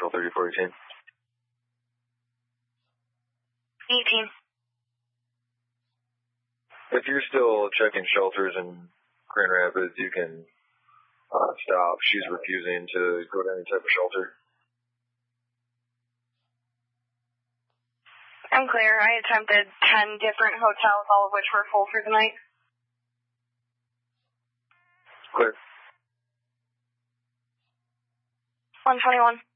Channel 3418. 18. If you're still checking shelters in Grand Rapids, you can stop. She's refusing to go to any type of shelter. I'm clear. I attempted 10 different hotels, all of which were full for the night. Clear. 121.